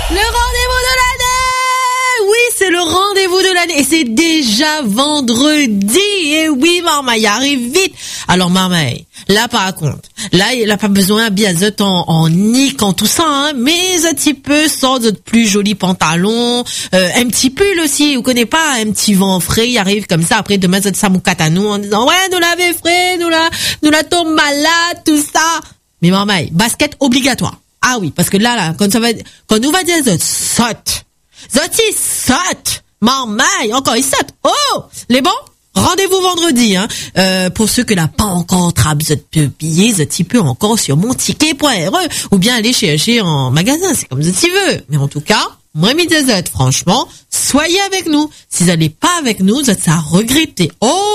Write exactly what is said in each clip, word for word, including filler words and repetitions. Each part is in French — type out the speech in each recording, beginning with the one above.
Le rendez-vous de l'année! Oui, c'est le rendez-vous de l'année. Et c'est déjà vendredi. Et oui, Marmaille, arrive vite. Alors, Marmaille, là, par contre, là, il n'a pas besoin biazote en, en nique, en tout ça, hein, mais un petit peu, sans de plus jolis pantalons, euh, un petit pull aussi, vous connaissez pas, un petit vent frais, il arrive comme ça, après, demain, ça moukate à nous, en disant, ouais, nous l'avons frais, nous la, nous la tombe malade, tout ça. Mais Marmaille, basket obligatoire. Ah oui, parce que là, là, quand ça va, quand nous va dire, zot, saute. Zot, il saute. Marmaille, encore, il saute. Oh! Les bons? Rendez-vous vendredi, hein. Euh, pour ceux que n'a pas encore trappe de billets, ce petit peu encore sur mon ticket point r e ou bien aller chercher en magasin, c'est comme tu veux. Mais en tout cas, moi, mes zot, franchement, soyez avec nous. Si vous n'allez pas avec nous, vous êtes ça à regretter.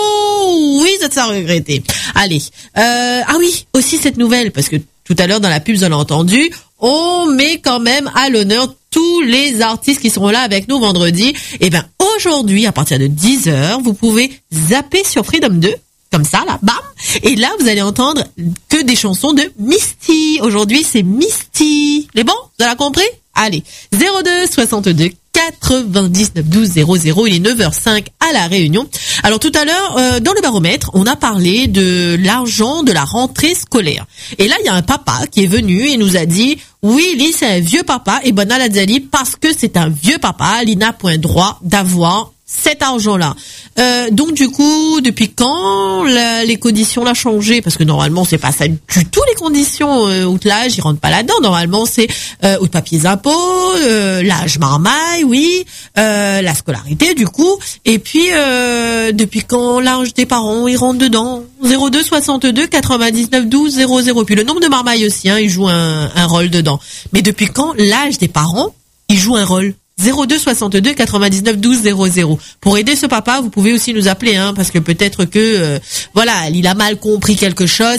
Oh, oui, vous êtes ça à regretter. Allez. Euh, ah oui, aussi cette nouvelle, parce que tout à l'heure dans la pub, vous avez entendu, on met quand même à l'honneur tous les artistes qui seront là avec nous vendredi. Et ben aujourd'hui, à partir de dix heures, vous pouvez zapper sur Freedom deux, comme ça, là, bam. Et là, vous allez entendre que des chansons de Misty. Aujourd'hui, c'est Misty. Les bons, vous avez compris? Allez, zéro deux soixante-deux quatre-vingt-dix-neuf douze zéro zéro, il est neuf heures cinq à La Réunion. Alors tout à l'heure, euh, dans le baromètre, on a parlé de l'argent de la rentrée scolaire. Et là, il y a un papa qui est venu et nous a dit, oui, lui, c'est un vieux papa, et bon, elle a dit, parce que c'est un vieux papa, il n'a point droit d'avoir cet argent-là. Euh, donc du coup, depuis quand la, les conditions l'ont changé? Parce que normalement, c'est pas ça du tout les conditions. Euh, out l'âge, ils rentrent pas là-dedans. Normalement, c'est euh, out papiers impôts, euh, l'âge Marmaille, oui, euh, la scolarité du coup. Et puis euh, depuis quand l'âge des parents, ils rentrent dedans? zéro deux soixante-deux quatre-vingt-dix-neuf douze zéro zéro. Puis le nombre de Marmaille aussi, hein, il joue un, un rôle dedans. Mais depuis quand l'âge des parents, il joue un rôle? zéro deux soixante-deux quatre-vingt-dix-neuf douze zéro zéro. Pour aider ce papa, vous pouvez aussi nous appeler, hein, parce que peut-être que, euh, voilà, il a mal compris quelque chose.